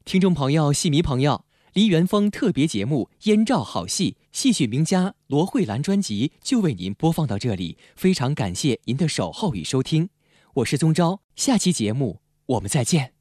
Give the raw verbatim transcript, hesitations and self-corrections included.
听众朋友、戏迷朋友，梨园风特别节目《燕赵好戏》，戏曲名家罗慧兰专辑就为您播放到这里，非常感谢您的守候与收听，我是宗昭，下期节目我们再见。